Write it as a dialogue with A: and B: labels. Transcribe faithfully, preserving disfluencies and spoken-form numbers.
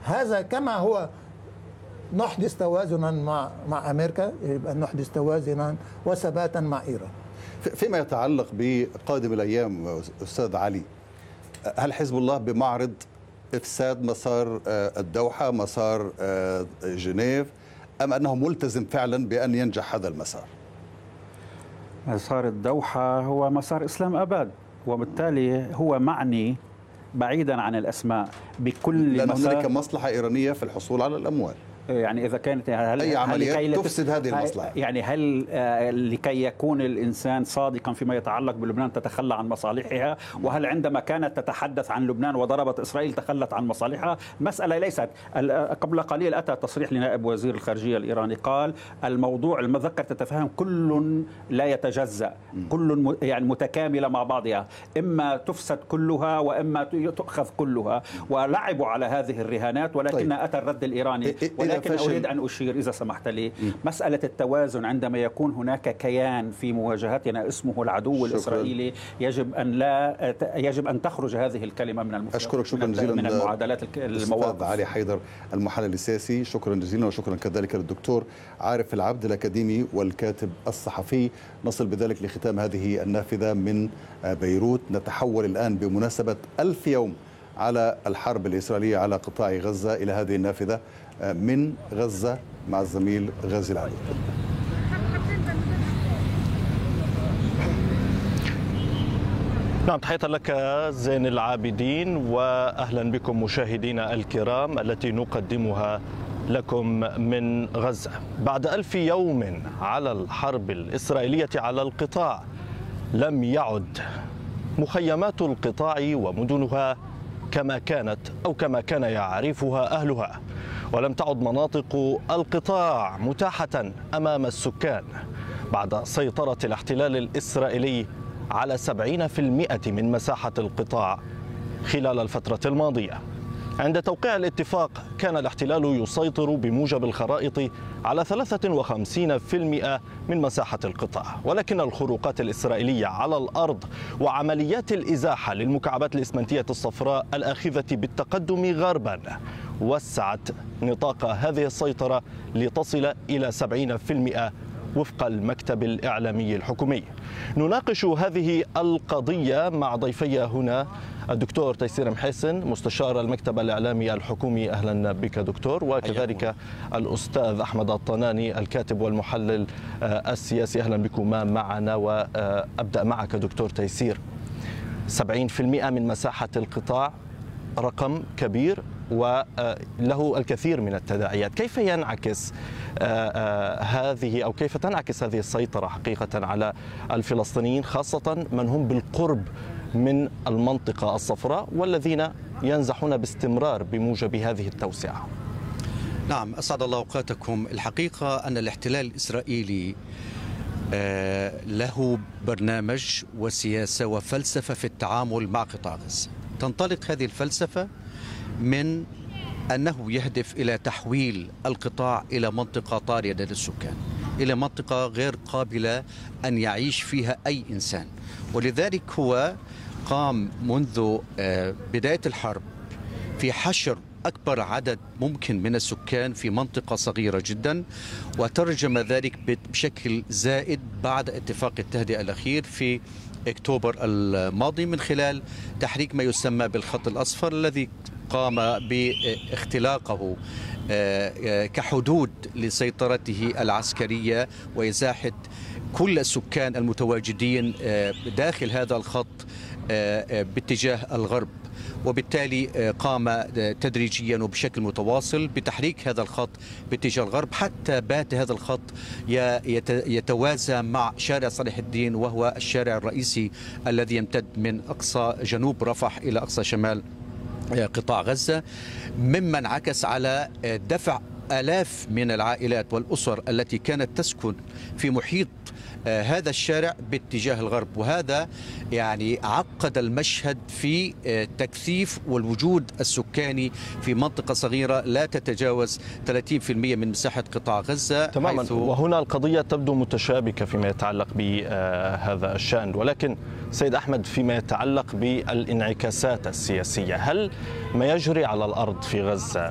A: هذا كما هو نحدث توازنا مع مع أمريكا، يبقى نحدث توازنا وثباتا مع إيران.
B: فيما يتعلق بقادم الأيام أستاذ علي، هل حزب الله بمعرض إفساد مسار الدوحة، مسار جنيف، أم أنه ملتزم فعلا بأن ينجح هذا المسار؟
C: مسار الدوحة هو مسار إسلام أباد، وبالتالي هو معني بعيدا عن الأسماء بكل
B: لأن
C: مسار.
B: هناك مصلحة إيرانية في الحصول على الأموال،
C: يعني إذا كانت هل
B: أي عمليات
C: هل
B: تفسد هذه المصلحة.
C: يعني هل آه لكي يكون الإنسان صادقا فيما يتعلق بلبنان تتخلى عن مصالحها؟ وهل عندما كانت تتحدث عن لبنان وضربت إسرائيل تخلت عن مصالحها؟ المسألة ليست. قبل قليل أتى تصريح لنائب وزير الخارجية الإيراني، قال الموضوع المذكر تتفهم كل لا يتجزأ، كل يعني متكاملة مع بعضها، إما تفسد كلها وإما تؤخذ كلها، ولعبوا على هذه الرهانات. ولكن طيب. أتى الرد الإيراني. لكن أريد أن أشير إذا سمحت لي، مسألة التوازن عندما يكون هناك كيان في مواجهتنا اسمه العدو شكرا. الإسرائيلي، يجب أن لا يجب أن تخرج هذه الكلمة من المفروض
B: أشكرك شكرا جزيلا
C: من المعادلات المواقف.
B: علي حيدر المحلل السياسي، شكرا جزيلا، وشكرا كذلك للدكتور عارف العبد الأكاديمي والكاتب الصحفي. نصل بذلك لختام هذه النافذة من بيروت. نتحول الآن بمناسبة ألف يوم على الحرب الإسرائيلية على قطاع غزة إلى هذه النافذة من غزة مع الزميل غازي العدو.
D: نعم، تحية لك زين العابدين، وأهلا بكم مشاهدينا الكرام التي نقدمها لكم من غزة. بعد ألف يوم على الحرب الإسرائيلية على القطاع، لم يعد مخيمات القطاع ومدنها كما كانت أو كما كان يعرفها أهلها، ولم تعد مناطق القطاع متاحة أمام السكان بعد سيطرة الاحتلال الإسرائيلي على سبعين بالمئة من مساحة القطاع خلال الفترة الماضية. عند توقيع الاتفاق كان الاحتلال يسيطر بموجب الخرائط على ثلاثة وخمسين بالمئة من مساحة القطاع، ولكن الخروقات الإسرائيلية على الأرض وعمليات الإزاحة للمكعبات الإسمنتية الصفراء الآخذة بالتقدم غربا وسعت نطاق هذه السيطرة لتصل إلى سبعين بالمئة وفق المكتب الإعلامي الحكومي. نناقش هذه القضية مع ضيفي هنا الدكتور تيسير محسن مستشار المكتب الإعلامي الحكومي، أهلا بك دكتور، وكذلك الأستاذ أحمد الطناني الكاتب والمحلل السياسي، أهلا بكما معنا. وأبدأ معك دكتور تيسير، سبعين بالمئة من مساحة القطاع رقم كبير وله الكثير من التداعيات. كيف ينعكس هذه أو كيف تنعكس هذه السيطرة حقيقة على الفلسطينيين، خاصة من هم بالقرب من المنطقة الصفراء والذين ينزحون باستمرار بموجب هذه التوسعة؟
E: نعم، أسعد الله أوقاتكم. الحقيقة أن الاحتلال الإسرائيلي له برنامج وسياسة وفلسفة في التعامل مع قطاع غزة. تنطلق هذه الفلسفة من أنه يهدف إلى تحويل القطاع إلى منطقة طارئة للسكان، إلى منطقة غير قابلة أن يعيش فيها أي إنسان. ولذلك هو قام منذ بداية الحرب في حشر أكبر عدد ممكن من السكان في منطقة صغيرة جدا، وترجم ذلك بشكل زائد بعد اتفاق التهدئة الأخير في أكتوبر الماضي من خلال تحريك ما يسمى بالخط الأصفر الذي قام باختلاقه كحدود لسيطرته العسكرية وإزاحة كل السكان المتواجدين داخل هذا الخط باتجاه الغرب. وبالتالي قام تدريجيا وبشكل متواصل بتحريك هذا الخط باتجاه الغرب حتى بات هذا الخط يتوازى مع شارع صالح الدين، وهو الشارع الرئيسي الذي يمتد من أقصى جنوب رفح إلى أقصى شمال قطاع غزة، مما انعكس على دفع آلاف من العائلات والأسر التي كانت تسكن في محيط هذا الشارع باتجاه الغرب. وهذا يعني عقد المشهد في تكثيف والوجود السكاني في منطقة صغيرة لا تتجاوز ثلاثين بالمئة من مساحة قطاع غزة
D: تماما. وهنا القضية تبدو متشابكة فيما يتعلق بهذا الشأن، ولكن سيد أحمد فيما يتعلق بالانعكاسات السياسية، هل ما يجري على الأرض في غزة